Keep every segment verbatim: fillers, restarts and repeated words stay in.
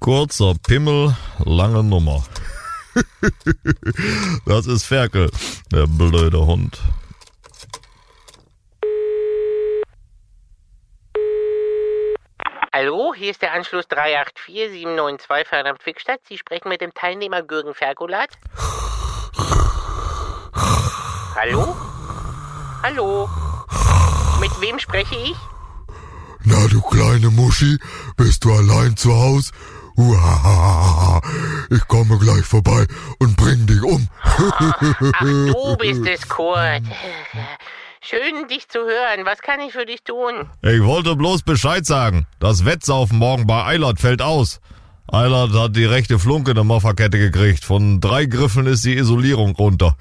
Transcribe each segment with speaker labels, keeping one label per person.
Speaker 1: Kurzer Pimmel, lange Nummer. Das ist Ferkel, der blöde Hund.
Speaker 2: Hallo, hier ist der Anschluss drei acht vier sieben neun zwei Fernand-Fickstadt. Sie sprechen mit dem Teilnehmer Gürgen Ferkulat. Hallo? Hallo? Mit wem spreche ich?
Speaker 3: Na, du kleine Muschi, bist du allein zu Haus? Uhahaha, ich komme gleich vorbei und bring dich um.
Speaker 2: Ach, du bist es, Kurt. Schön, dich zu hören. Was kann ich für dich tun?
Speaker 1: Ich wollte bloß Bescheid sagen. Das Wettsaufen morgen bei Eilert fällt aus. Eilert hat die rechte Flunke in der Mofferkette gekriegt. Von drei Griffen ist die Isolierung runter.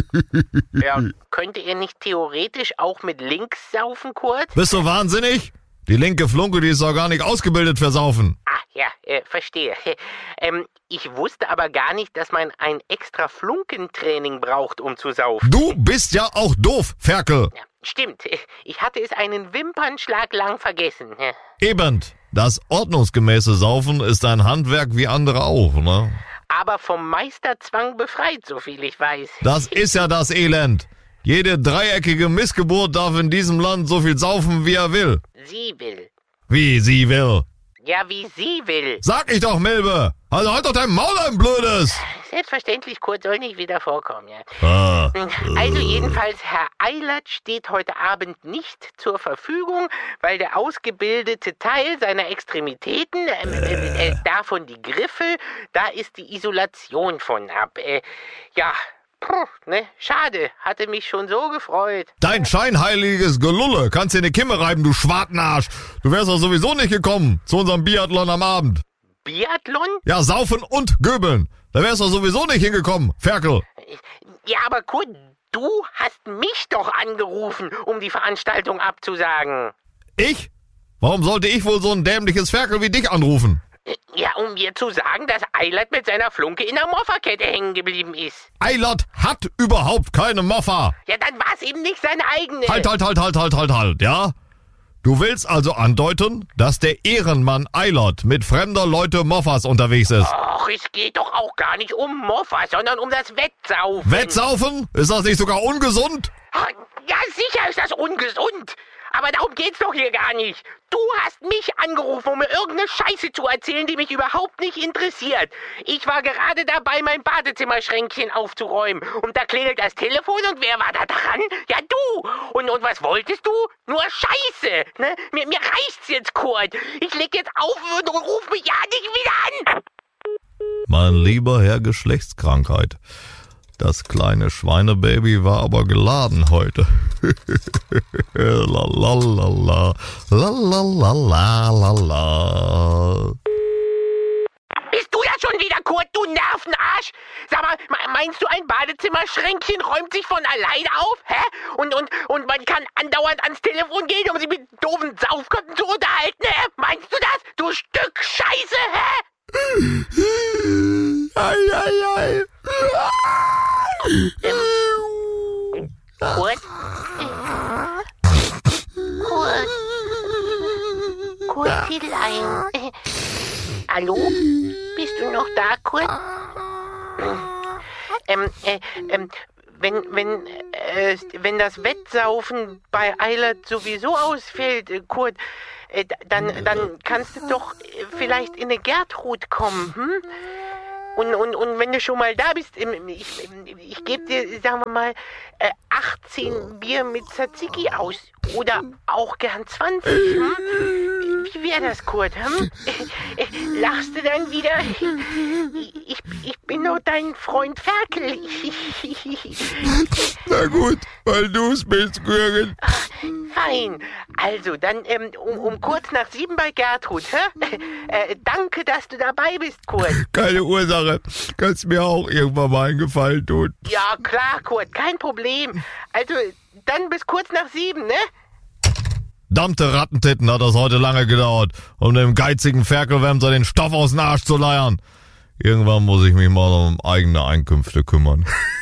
Speaker 2: Ja, könnte er nicht theoretisch auch mit links saufen, Kurt?
Speaker 1: Bist du wahnsinnig? Die linke Flunke, die ist doch gar nicht ausgebildet für Saufen.
Speaker 2: Ah, ja, äh, verstehe. Ähm, ich wusste aber gar nicht, dass man ein extra Flunkentraining braucht, um zu saufen.
Speaker 1: Du bist ja auch doof, Ferkel.
Speaker 2: Ja, stimmt. Ich hatte es einen Wimpernschlag lang vergessen.
Speaker 1: Eben. Das ordnungsgemäße Saufen ist ein Handwerk wie andere auch, ne?
Speaker 2: Aber vom Meisterzwang befreit, so viel ich weiß.
Speaker 1: Das ist ja das Elend. Jede dreieckige Missgeburt darf in diesem Land so viel saufen, wie er will.
Speaker 2: Sie will.
Speaker 1: Wie sie will?
Speaker 2: Ja, wie sie will.
Speaker 1: Sag ich doch, Milbe. Also halt doch dein Maul, ein Blödes.
Speaker 2: Selbstverständlich, Kurt, soll nicht wieder vorkommen, ja.
Speaker 1: Ah.
Speaker 2: Also jedenfalls, Herr Eilert steht heute Abend nicht zur Verfügung, weil der ausgebildete Teil seiner Extremitäten, äh, äh, äh, davon die Griffel, da ist die Isolation von ab. Äh, ja, puh, ne, schade, hatte mich schon so gefreut.
Speaker 1: Dein scheinheiliges Gelulle kannst dir in die Kimme reiben, du Schwartenarsch. Du wärst doch sowieso nicht gekommen zu unserem Biathlon am Abend.
Speaker 2: Biathlon?
Speaker 1: Ja, saufen und göbeln. Da wärst du sowieso nicht hingekommen, Ferkel.
Speaker 2: Ja, aber Kurt, du hast mich doch angerufen, um die Veranstaltung abzusagen.
Speaker 1: Ich? Warum sollte ich wohl so ein dämliches Ferkel wie dich anrufen?
Speaker 2: Ja, um mir zu sagen, dass Eilert mit seiner Flunke in der Mofferkette hängen geblieben ist.
Speaker 1: Eilert hat überhaupt keine Moffa.
Speaker 2: Ja, dann war es eben nicht seine eigene.
Speaker 1: Halt, halt, halt, halt, halt, halt, halt, ja? Du willst also andeuten, dass der Ehrenmann Eilert mit fremder Leute Moffas unterwegs ist?
Speaker 2: Och, es geht doch auch gar nicht um Moffa, sondern um das Wettsaufen.
Speaker 1: Wettsaufen? Ist das nicht sogar ungesund?
Speaker 2: Ja, sicher ist das ungesund. Aber darum geht's doch hier gar nicht. Du hast mich angerufen, um mir irgendeine Scheiße zu erzählen, die mich überhaupt nicht interessiert. Ich war gerade dabei, mein Badezimmerschränkchen aufzuräumen. Und da klingelt das Telefon und wer war da dran? Ja, du. Und, und was wolltest du? Nur Scheiße. Ne? Mir, mir reicht's jetzt, Kurt. Ich leg jetzt auf und ruf mich ja nicht wieder an.
Speaker 1: Mein lieber Herr Geschlechtskrankheit. Das kleine Schweinebaby war aber geladen heute. la la la la, la la la la la la.
Speaker 2: Bist du ja schon wieder, Kurt, du Nervenarsch? Sag mal, meinst du, ein Badezimmerschränkchen räumt sich von alleine auf? Hä? Und, und, und man kann andauernd ans Telefon gehen, um sich mit doofen Saufköpfen zu unterhalten, hä? Meinst du das, du Stück Scheiße, hä?
Speaker 3: Ei, ei, ei.
Speaker 2: Ähm, Kurt? Kurt? Kurtelein? Äh, hallo? Bist du noch da, Kurt? Ähm, äh, ähm, wenn, wenn, äh, wenn das Wettsaufen bei Eilert sowieso ausfällt, äh, Kurt, äh, dann, dann kannst du doch äh, vielleicht in eine Gertrud kommen, hm? Und, und, und wenn du schon mal da bist, ich, ich gebe dir, sagen wir mal, achtzehn Bier mit Tzatziki aus. Oder auch gern zwanzig. Hm? Wie wäre das, Kurt? Hm? Lachst du dann wieder? Ich, ich bin doch dein Freund Ferkel.
Speaker 3: Na gut, weil du's bist, Gürgen.
Speaker 2: Fein. Also, dann ähm, um, um kurz nach sieben bei Gertrud. Hä? Äh, danke, dass du dabei bist, Kurt.
Speaker 3: Keine Ursache. Kannst mir auch irgendwann mal einen Gefallen tun.
Speaker 2: Ja, klar, Kurt. Kein Problem. Also, dann bis kurz nach sieben, ne?
Speaker 1: Dammte Rattentitten hat das heute lange gedauert, um dem geizigen Ferkelwämser den Stoff aus dem Arsch zu leiern. Irgendwann muss ich mich mal um eigene Einkünfte kümmern.